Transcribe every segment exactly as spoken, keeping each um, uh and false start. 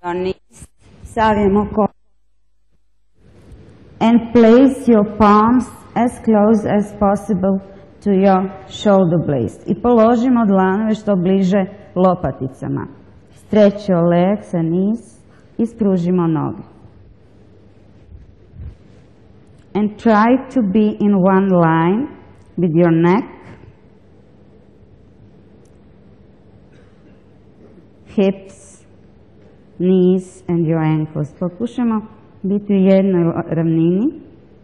knees, savijemo koljena. And place your palms as close as possible to your shoulder blades. I položimo dlanove što bliže lopaticama. Stretch your legs and knees. I spružimo noge. And try to be in one line with your neck, hips, knees and your ankles. Pokušamo biti u jednoj ravnini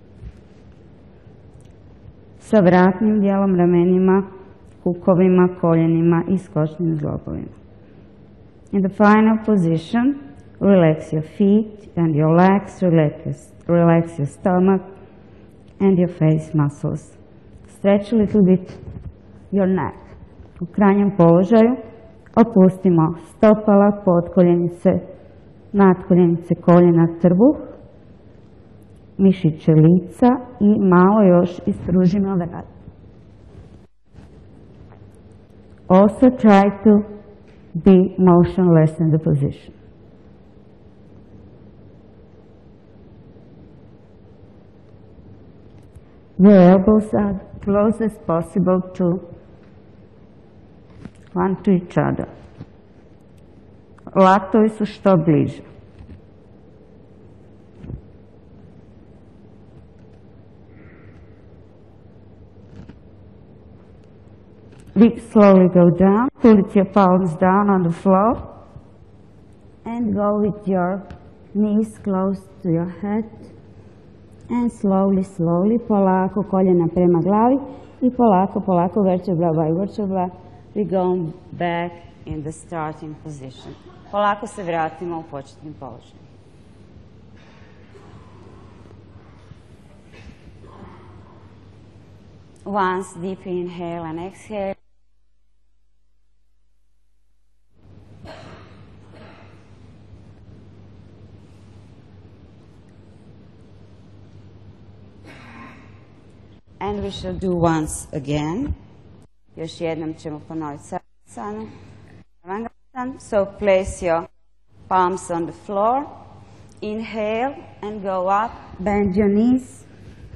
sa vratnim dijelom ramenima, kukovima, koljenima i skočnim zglobovima. In the final position, relax your feet and your legs, relax, relax your stomach and your face muscles. Stretch a little bit your neck. U krajnjem položaju opustimo stopala, potkoljenice, natkoljenice, koljena, trbuh, mišiće lica i malo još ispružimo vrat. Also try to be motionless in the position. Your elbows are close as possible to one to each other. Laktovi su što bliže. We slowly go down, pull your palms down on the floor and go with your knees close to your head and slowly, slowly, polako koljena prema glavi i polako, polako, vertebra by vertebra, we go back in the starting position. Polako se vratimo u početni položaj. Once deep inhale and exhale. And we shall do once again. Još jednom ćemo ponoviti Savasana. So place your palms on the floor. Inhale and go up. Bend your knees.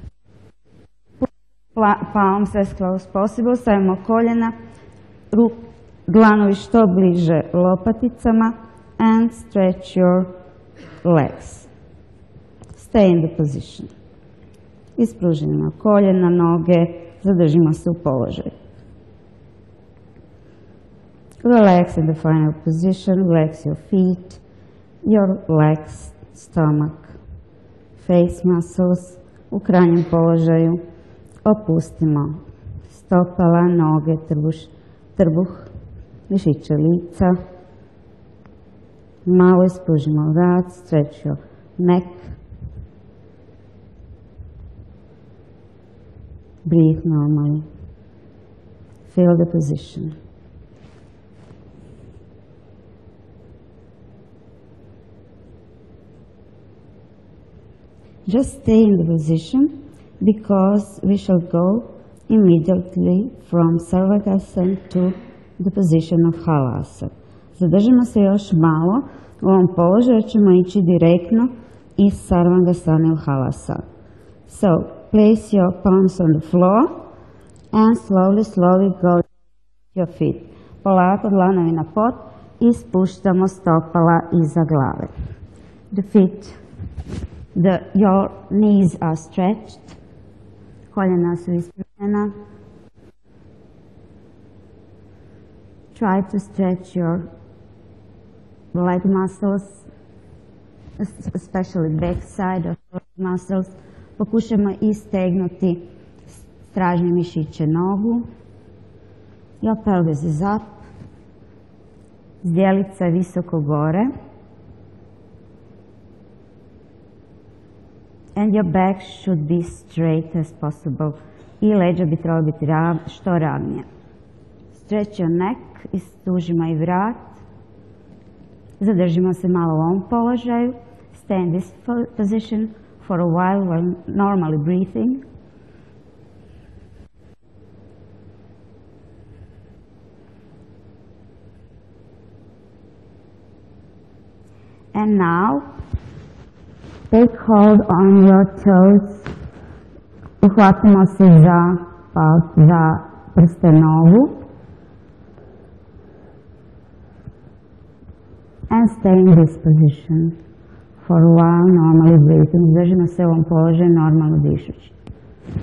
Palms as close as possible. Stavimo koljena. Dlanovi što bliže lopaticama. And stretch your legs. Stay in the position. Ispružimo koljena, noge, zadržimo se u položaju. Relax in the final position, relax your feet, your legs, stomach, face muscles. U krajnjem položaju opustimo stopala, noge, trbuš, trbuh, mišiće lica. Malo ispružimo vrat, stretch your neck. Breathe normally. Feel the position. Just stay in the position because we shall go immediately from Sarvakasana to the position of Halasana. Zadržimo se još malo. U ovom položaju ćemo ići direktno iz Sarvangasana u Halasana. So, place your palms on the floor and slowly, slowly go your feet. Polako dlanovi na pod i spuštamo stopala iza glave. The feet, the, your knees are stretched. Koljena su ispružena. Try to stretch your leg muscles, especially back side of leg muscles. Pokušamo istegnuti stražnje mišiće nogu. Your pelvis is up. Zdjelica je visoko gore. And your back should be straight as possible. I leđa bi trebalo biti rav, što ravnije. Stretch your neck, istužimo i vrat. Zadržimo se malo u ovom položaju. Stay in this position for a while while normally breathing. And now, take hold on your toes. Uhvatimo se za, za prstenovu. And stay in this position for a while, normally breathing. Držimo se u ovom položaju, normalno dišući.